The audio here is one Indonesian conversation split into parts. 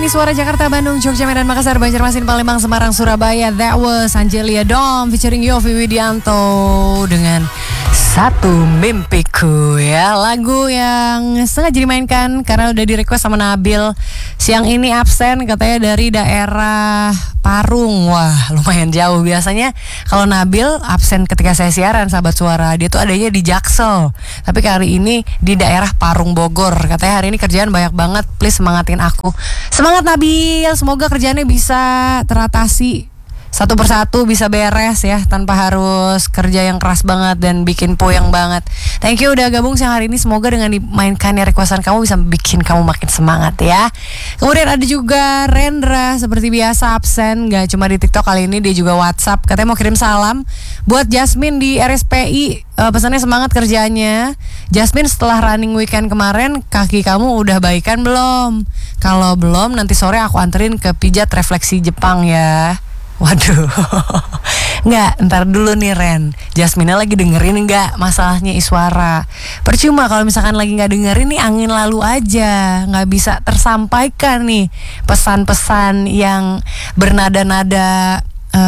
Iswara Jakarta, Bandung, Jogja, Medan, Makassar, Banjarmasin, Palembang, Semarang, Surabaya. That was Angelia Dom featuring Yovie Widianto dengan Satu Mimpiku ya. Lagu yang sengaja dimainkan karena udah di-request sama Nabil. Siang ini absen katanya dari daerah Parung. Wah, lumayan jauh. Biasanya kalau Nabil absen ketika saya siaran sahabat suara, dia tuh adanya di Jaksel. Tapi kali ini di daerah Parung Bogor. Katanya hari ini kerjaan banyak banget. Please semangatin aku. Semangat Nabil, semoga kerjaannya bisa teratasi satu persatu, bisa beres ya, tanpa harus kerja yang keras banget dan bikin puyeng banget. Thank you udah gabung siang hari ini. Semoga dengan dimainkannya requestan kamu bisa bikin kamu makin semangat ya. Kemudian ada juga Rendra, seperti biasa absen, gak cuma di TikTok kali ini, dia juga WhatsApp. Katanya mau kirim salam buat Jasmine di RSPI. Pesannya semangat kerjanya. Jasmine, setelah running weekend kemarin, kaki kamu udah baikan belum? Kalau belum, nanti sore aku anterin ke pijat refleksi Jepang ya. Waduh, nggak, ntar dulu nih Ren, Jasmine lagi dengerin nggak masalahnya Iswara? Percuma kalau misalkan lagi nggak dengerin nih, angin lalu aja, nggak bisa tersampaikan nih pesan-pesan yang bernada-nada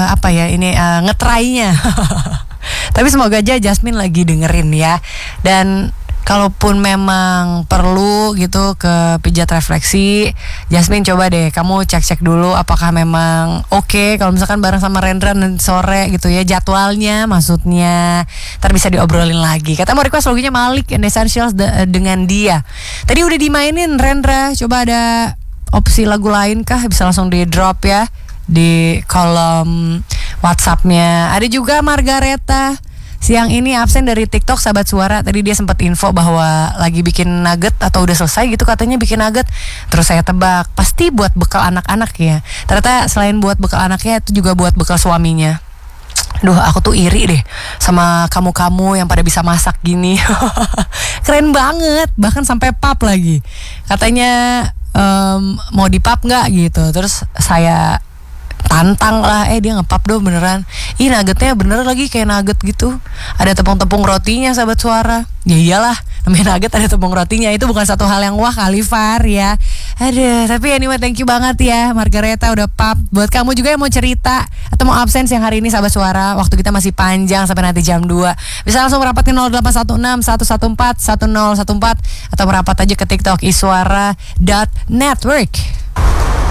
ngetrainya. Tapi semoga aja Jasmine lagi dengerin ya. Dan kalaupun memang perlu gitu ke pijat refleksi, Jasmine coba deh kamu cek-cek dulu apakah memang oke kalau misalkan bareng sama Rendra nanti sore gitu ya, jadwalnya maksudnya. Ntar bisa diobrolin lagi. Kata mau request lagunya Malik and Essentials dengan dia. Tadi udah dimainin Rendra, coba ada opsi lagu lain kah? Bisa langsung di drop ya di kolom WhatsApp-nya. Ada juga Margareta, siang ini absen dari TikTok sahabat suara. Tadi dia sempat info bahwa lagi bikin nugget atau udah selesai gitu katanya bikin nugget. Terus saya tebak pasti buat bekal anak-anak ya. Ternyata selain buat bekal anaknya itu juga buat bekal suaminya. Duh, aku tuh iri deh sama kamu-kamu yang pada bisa masak gini. Keren banget, bahkan sampai pap lagi. Katanya mau di pap nggak gitu. Terus saya tantang lah, dia ngepap dong beneran. Ih, nuggetnya bener lagi kayak nugget gitu. Ada tepung-tepung rotinya sahabat suara. Ya iyalah, namanya nugget ada tepung rotinya. Itu bukan satu hal yang wah kali Far ya. Aduh, tapi anyway thank you banget ya Margareta udah pap. Buat kamu juga yang mau cerita atau mau absen siang hari ini sahabat suara, waktu kita masih panjang sampai nanti jam 2. Bisa langsung merapat ke 0816 114 1014 atau merapat aja ke TikTok iswara.network.